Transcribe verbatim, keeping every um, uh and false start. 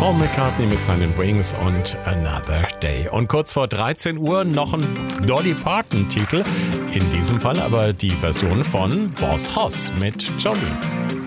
Paul McCartney mit seinen Wings und Another Day. Und kurz vor dreizehn Uhr noch ein Dolly Parton-Titel. In diesem Fall aber die Version von Boss Hoss mit Jolene.